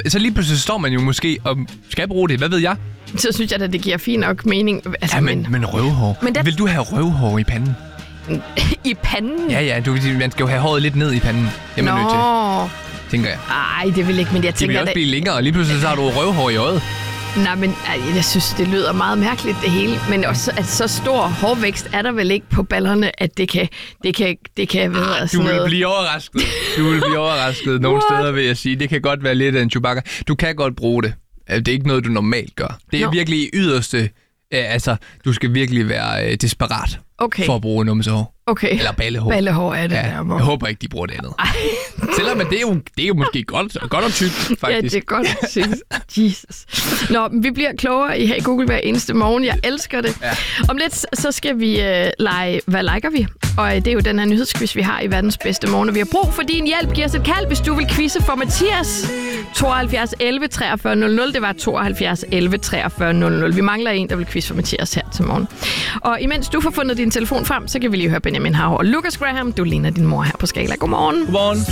så lige pludselig står man jo måske og skal bruge det. Hvad ved jeg? Så synes jeg, at det giver fin nok mening. Altså, Ja, men røvhår. Men Vil du have røvhår i panden? I panden? Ja, man skal jo have håret lidt ned i panden. Det er man nødt til, tænker jeg. Ej, det vil ikke, men jeg Det tænker... vil også blive længere, og lige pludselig så har du røvhår i øjet. Nej, men jeg synes, det lyder meget mærkeligt, det hele. Men også, at så stor hårvækst er der vel ikke på ballerne, at det kan være sådan noget... Du vil blive overrasket. Nogle steder vil jeg sige. Det kan godt være lidt af en Chewbacca. Du kan godt bruge det. Det er ikke noget, du normalt gør. Det er virkelig i yderste... Altså, du skal virkelig være desperat for at bruge numsehår. Okay. Eller ballehår. Ballehår er det ja, der. Jeg håber ikke, de bruger det andet. Selvom det er jo måske godt og tykt, faktisk. Ja, det er godt at sige. Jesus. Nå, vi bliver klogere i Hey Google hver eneste morgen. Jeg elsker det. Ja. Om lidt, så skal vi lege, hvad liker vi? Og det er jo den her nyhedsquiz, vi har i verdens bedste morgen. Og vi har brug for din hjælp. Giv os et kald, hvis du vil quizze for Mathias. 72 11 43 00. Det var 72 11 43 00. Vi mangler en, der vil quizze for Mathias her til morgen. Og imens du får fundet din telefon frem, så kan vi lige høre Benjamin Hav og Lucas Graham. Du ligner din mor her på Skala. Godmorgen. Godmorgen.